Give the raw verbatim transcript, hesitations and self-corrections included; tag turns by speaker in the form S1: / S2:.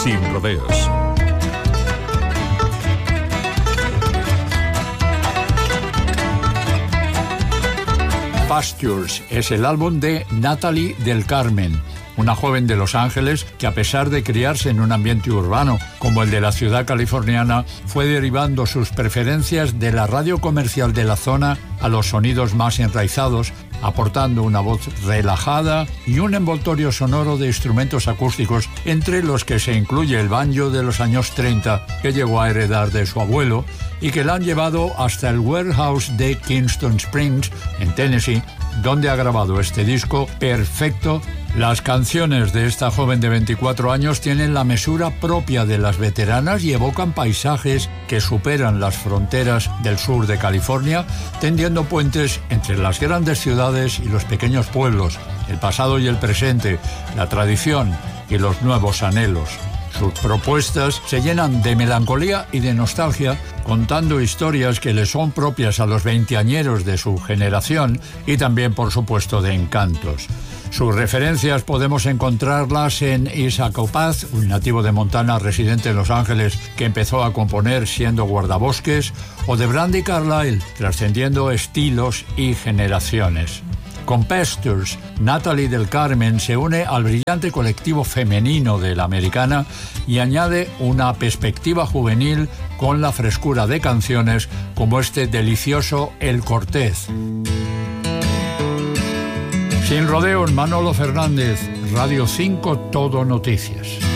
S1: Sin rodeos.
S2: Pastures es el álbum de Natalie del Carmen, una joven de Los Ángeles que, a pesar de criarse en un ambiente urbano como el de la ciudad californiana, fue derivando sus preferencias de la radio comercial de la zona a los sonidos más enraizados, aportando una voz relajada y un envoltorio sonoro de instrumentos acústicos, entre los que se incluye el banjo de los años treinta que llegó a heredar de su abuelo y que la han llevado hasta el Warehouse de Kingston Springs, en Tennessee, donde ha grabado este disco perfecto. Las canciones de esta joven de veinticuatro años tienen la mesura propia de las veteranas y evocan paisajes que superan las fronteras del sur de California, tendiendo puentes entre las grandes ciudades y los pequeños pueblos, el pasado y el presente, la tradición y los nuevos anhelos. Sus propuestas se llenan de melancolía y de nostalgia, contando historias que le son propias a los veinteañeros de su generación y también, por supuesto, de encantos. Sus referencias podemos encontrarlas en Isaac Opaz, un nativo de Montana residente en Los Ángeles que empezó a componer siendo guardabosques, o de Brandi Carlile, trascendiendo estilos y generaciones. Con Pastures, Natalie del Carmen se une al brillante colectivo femenino de la americana y añade una perspectiva juvenil con la frescura de canciones como este delicioso El Cortez. Sin rodeos, Manolo Fernández, Radio cinco Todo Noticias.